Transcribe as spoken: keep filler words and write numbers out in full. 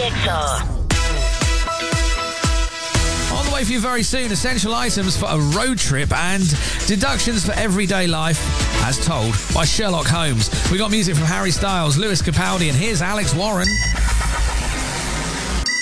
X R. On the way for you very soon, essential items for a road trip and deductions for everyday life, as told by Sherlock Holmes. We got music from Harry Styles, Lewis Capaldi, and here's Alex Warren.